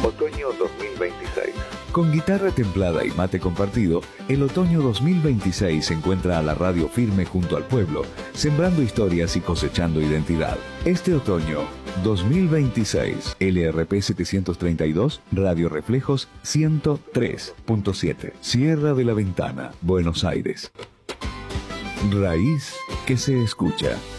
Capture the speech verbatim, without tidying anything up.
Otoño dos mil veintiséis. Con guitarra templada y mate compartido, el otoño dos mil veintiséis se encuentra a la radio firme junto al pueblo, sembrando historias y cosechando identidad. Este otoño dos mil veintiséis, L R P setecientos treinta y dos, Radio Reflejos ciento tres punto siete, Sierra de la Ventana, Buenos Aires. Raíz que se escucha.